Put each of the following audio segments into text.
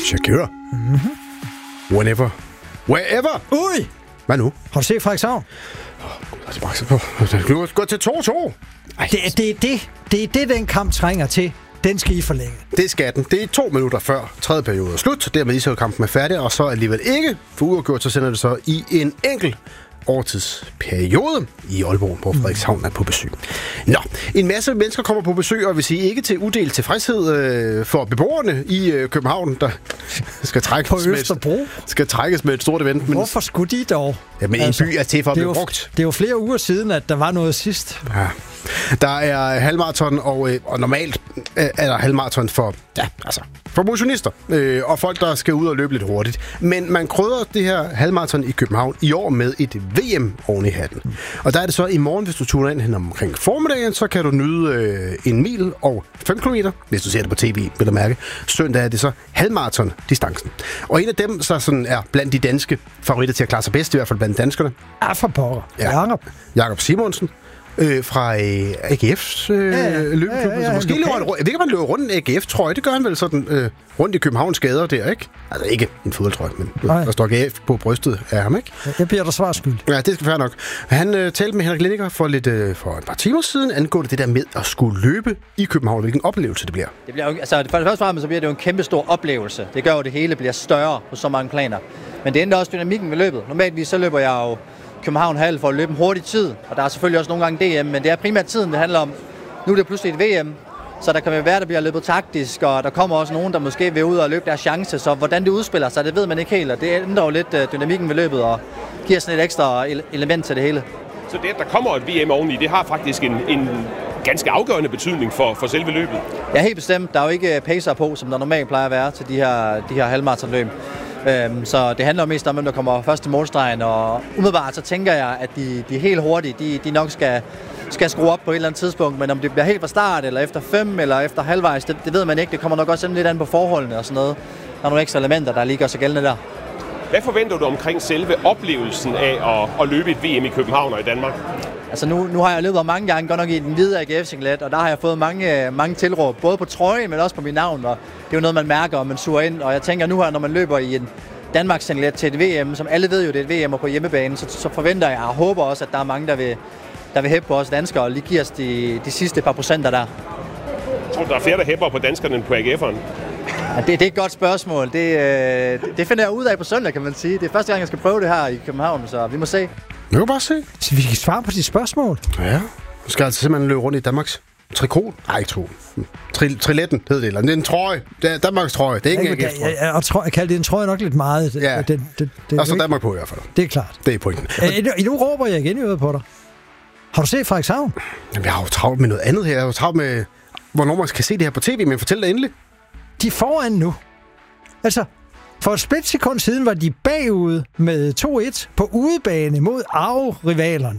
Shakira. Whenever. Wherever. Ui! Hvad nu? Har du set Frederikshavn? Gå til 2-2. Det er det, den kamp trænger til. Den skal I forlænge. Det skal den. Det er 2 minutter før tredje periode er slut. Dermed ishockeykampen er færdig, og så alligevel ikke. For uafgjort, så sender det så i en enkelt overtidsperiode i Aalborg, hvor Frederikshavn er på besøg. Nå, en masse mennesker kommer på besøg, og vil sige ikke til udelt tilfredshed for beboerne i København, der skal trækkes på Østerbro. Skal trækkes med et stort event. Men hvorfor skulle de dog? Jamen, altså, en by er til for at blive brugt. Det er jo flere uger siden, at der var noget sidst. Ja. Der er halvmarathon, og normalt er der halvmarathon for motionister og folk, der skal ud og løbe lidt hurtigt. Men man krydder det her halvmarathon i København i år med et VM oven i hatten. Og der er det så i morgen, hvis du tuner ind hen omkring formiddagen, så kan du nyde 1 mil og 5 kilometer, hvis du ser det på tv, vil du mærke. Søndag er det så halvmarathon-distancen. Og en af dem, så sådan er blandt de danske favoritter til at klare sig bedst, i hvert fald blandt danskerne. For pokker. Ja. Jakob Simonsen. Fra AGF's løbeklub. Ja, måske løber han, jeg ved ikke, om han løber rundt en AGF-trøje. Det gør han vel sådan rundt i Københavns gader der, ikke? Altså ikke en fodboldtrøje, men der står AGF på brystet af ham, ikke? Det bliver der svar skyld. Ja, det skal være nok. Han talte med Henrik Lindiger for et par timer siden angående det der med at skulle løbe i København. Hvilken oplevelse det bliver. Det bliver jo, altså for det første så bliver det jo en kæmpe stor oplevelse. Det gør jo, det hele bliver større på så mange planer. Men det ændrer også dynamikken ved løbet. Normaltvis så løber jeg jo København Hall for at løbe en hurtig tid, og der er selvfølgelig også nogle gange DM, men det er primært tiden, det handler om. Nu er det pludselig et VM, så der kan være, der bliver løbet taktisk, og der kommer også nogen, der måske vil ud og løbe deres chance, så hvordan det udspiller sig, det ved man ikke helt, og det ændrer jo lidt dynamikken ved løbet, og giver sådan et ekstra element til det hele. Så det, at der kommer et VM oveni, det har faktisk en ganske afgørende betydning for selve løbet? Ja, helt bestemt. Der er jo ikke pacer på, som der normalt plejer at være til de her halvmaratonløb. Så det handler jo mest om, hvem der kommer først til målstregen, og umiddelbart så tænker jeg, at de helt hurtige, de nok skal skrue op på et eller andet tidspunkt, men om det bliver helt fra start, eller efter 5, eller efter halvvejs, det ved man ikke. Det kommer nok også lidt an på forholdene og sådan noget. Der er nogle ekstra elementer, der lige gør sig gældende der. Hvad forventer du omkring selve oplevelsen af at løbe et VM i København og i Danmark? Altså nu har jeg løbet mange gange, godt nok i den hvide AGF-singlet, og der har jeg fået mange tilråb, både på trøjen, men også på mit navn, og det er jo noget, man mærker, og man suger ind. Og jeg tænker nu her, når man løber i en Danmarks singlet til et VM, som alle ved jo, det er et VM og på hjemmebane, så forventer jeg og håber også, at der er mange, der vil hæppe på os danskere og lige give os de sidste par procenter der. Jeg tror, der er flere, der hæpper på danskerne end på AGF'eren. Ja, det er et godt spørgsmål. Det finder jeg ud af på søndag, kan man sige. Det er første gang, jeg skal prøve det her i København, så vi må se. Vi kan bare se. Så vi kan svare på de spørgsmål. Ja. Du skal altså simpelthen løbe rundt i Danmarks trikot. Nej, ikke trikot. Triletten hed det. Eller det er en trøje. Det er Danmarks trøje. Det er ikke en AGF-trøje. Jeg kalder det en trøje nok lidt meget. Ja. Og så Danmark på i hvert fald. Det er klart. Det er pointen. Nu råber jeg igen i øvrigt på dig. Har du set Frederikshavn? Jamen, jeg har jo travlt med noget andet her. Jeg har jo travlt med, hvornår man kan se det her på tv, men fortæl dig endelig. De er foran nu. Altså, for et splitsekund siden var de bagud med 2-1 på udebane mod arverivalerne.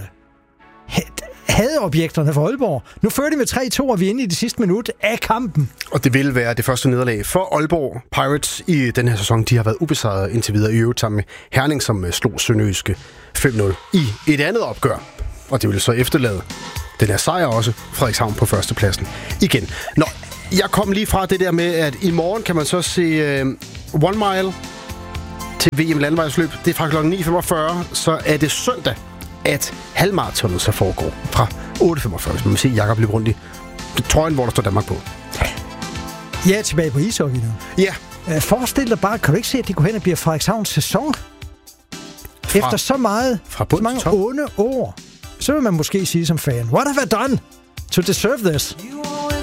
Hadeobjekterne for Aalborg. Nu fører de med 3-2, og vi er inde i det sidste minut af kampen. Og det vil være det første nederlag for Aalborg Pirates i den her sæson. De har været ubesejret indtil videre i øvrigt sammen med Herning, som slog Sønderjyske 5-0 i et andet opgør. Og det vil så efterlade den her sejr også, Frederikshavn på førstepladsen igen. Nå, jeg kom lige fra det der med, at i morgen kan man så se 1 mile til VM landevejsløb. Det er fra kl. 9.45, så er det søndag, at halvmaratonet så foregår fra 8.45, hvis man vil se Jakob løbe rundt i trøjen, hvor der står Danmark på. Jeg er tilbage på ishockey nu. Ja. Forestil dig bare, kan du ikke se, at det går hen og bliver Frederikshavns sæson? Efter så mange onde år, så vil man måske sige som fan, what have I done to deserve this?